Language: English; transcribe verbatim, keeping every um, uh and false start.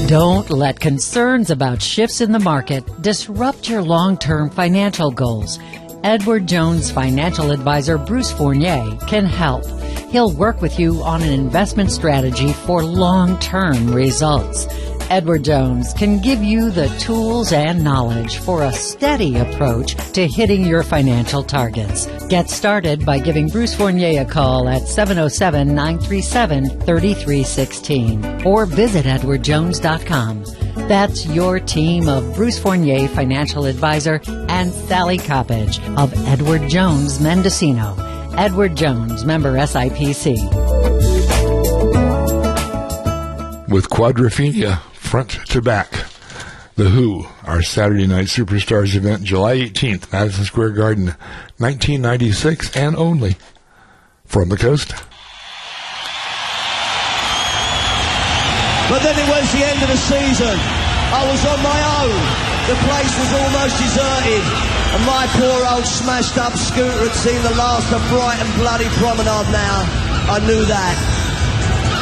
Don't let concerns about shifts in the market disrupt your long-term financial goals. Edward Jones financial advisor Bruce Fournier can help. He'll work with you on an investment strategy for long-term results. Edward Jones can give you the tools and knowledge for a steady approach to hitting your financial targets. Get started by giving Bruce Fournier a call at seven oh seven, nine three seven, three three one six or visit edward jones dot com. That's your team of Bruce Fournier financial advisor and Sally Coppage of Edward Jones Mendocino. Edward Jones, member S I P C. With Quadrophenia front to back, The Who, our Saturday Night Superstars event, July eighteenth, Madison Square Garden, nineteen ninety-six, and only. From the coast. But then it was the end of the season. I was on my own. The place was almost deserted. And my poor old smashed up scooter had seen the last of Brighton bloody promenade now. I knew that.